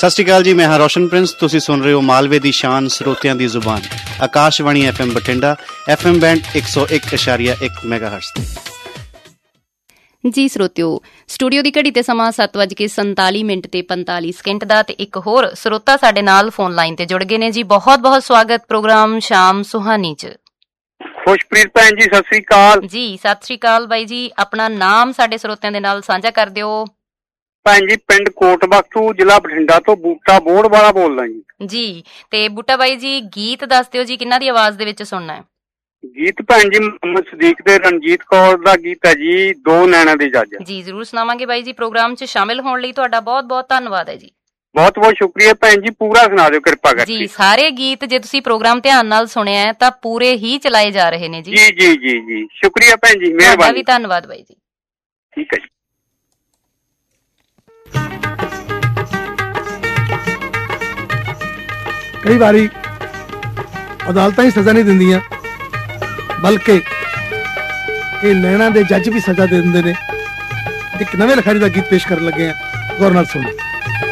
ਸਤਿ ਸ਼੍ਰੀ ਅਕਾਲ ਜੀ, ਮੈਂ ਹਾਂ ਰੋਸ਼ਨ ਪ੍ਰਿੰਸ। ਤੁਸੀਂ ਸੁਣ ਰਹੇ ਹੋ ਮਾਲਵੇ ਦੀ ਸ਼ਾਨ, ਸਰੋਤਿਆਂ ਦੀ ਜ਼ੁਬਾਨ, Akashvani FM Bathinda, FM band 101.1 ਮੈਗਾਹਰਟਜ਼ ਤੇ। ਜੀ ਸਰੋਤਿਓ, ਸਟੂਡੀਓ ਦੀ ਘੜੀ ਤੇ ਸਮਾਂ 7:47 ਤੇ 45 ਸਕਿੰਟ ਦਾ, ਤੇ ਇੱਕ ਹੋਰ ਸਰੋਤਾ ਸਾਡੇ ਨਾਲ ਫੋਨ ਲਾਈਨ ਤੇ ਜੁੜ ਗਏ ਨੇ ਜੀ। ਬਹੁਤ ਬਹੁਤ ਸਵਾਗਤ ਪ੍ਰੋਗਰਾਮ ਸ਼ਾਮ ਸੁਹਾਨੀ ਚ। ਖੁਸ਼ਪ੍ਰੀਤ ਭੈਣ ਜੀ, ਸਤਿ ਸ੍ਰੀ ਅਕਾਲ ਜੀ। ਸਤਿ ਸ੍ਰੀ ਅਕਾਲ ਬਾਈ ਜੀ। ਆਪਣਾ ਨਾਮ ਸਾਡੇ ਸਰੋਤਿਆਂ ਦੇ ਨਾਲ ਸਾਂਝਾ ਕਰ ਦਿਓ। ਭੈਣ ਜੀ, ਪਿੰਡ ਕੋਟ ਬਖਤੂ, ਜ਼ਿਲ੍ਹਾ ਬਠਿੰਡਾ ਤੋਂ ਬੂਟਾ ਬੋੜ ਵਾਲਾ ਬੋਲਦਾ ਜੀ। ਤੇ ਬੂਟਾ ਬਾਈ ਜੀ, ਗੀਤ ਦੱਸ ਦਿਓ ਜੀ, ਕਿਹਨਾਂ ਦੀ ਆਵਾਜ਼ ਦੇ ਵਿੱਚ ਸੁਣਨਾ ਹੈ? ਗੀਤ ਭੈਣ ਜੀ ਮੁਹੰਮਦ ਸਦੀਕ ਤੇ ਰਣਜੀਤ ਕੌਰ ਦਾ ਗੀਤ ਹੈ ਜੀ, ਦੋ ਨੈਣਾ ਦੇ ਜੱਜ। ਜੀ ਜ਼ਰੂਰ ਸੁਣਾਵਾਂਗੇ ਬਾਈ ਜੀ। ਪ੍ਰੋਗਰਾਮ 'ਚ ਸ਼ਾਮਿਲ ਹੋਣ ਲਈ ਤੁਹਾਡਾ ਬਹੁਤ ਬਹੁਤ ਧੰਨਵਾਦ ਹੈ ਜੀ। ਬਹੁਤ ਬਹੁਤ ਸ਼ੁਕਰੀਆ ਭੈਣ ਜੀ, ਪੂਰਾ ਸੁਣਾ ਦਿਓ ਕਿਰਪਾ ਕਰਕੇ। ਜੀ, ਸਾਰੇ ਗੀਤ ਜੇ ਤੁਸੀਂ ਪ੍ਰੋਗਰਾਮ ਧਿਆਨ ਨਾਲ ਸੁਣਿਆ ਤਾਂ ਪੂਰੇ ਹੀ ਚਲਾਏ ਜਾ ਰਹੇ ਨੇ ਜੀ। ਜੀ ਜੀ ਜੀ ਜੀ, ਸ਼ੁਕਰੀਆ ਭੈਣ ਜੀ, ਮਿਹਰਬਾਨੀ। ਤੁਹਾਡਾ ਵੀ ਧੰਨਵਾਦ ਬਾਈ ਜੀ। ਠੀਕ ਹੈ ਜੀ। ਕਈ ਵਾਰੀ ਅਦਾਲਤਾਂ ਹੀ ਸਜ਼ਾ ਨਹੀਂ ਦਿੰਦੀਆਂ, ਬਲਕਿ ਇਹ ਨੈਣਾ ਦੇ ਜੱਜ ਵੀ ਸਜ਼ਾ ਦੇ ਦਿੰਦੇ ਨੇ। ਇੱਕ ਨਵੇਂ ਲਿਖਾਰੀ ਦਾ ਗੀਤ ਪੇਸ਼ ਕਰਨ ਲੱਗੇ ਆ, ਗੌਰ ਨਾਲ ਸੁਣੋ।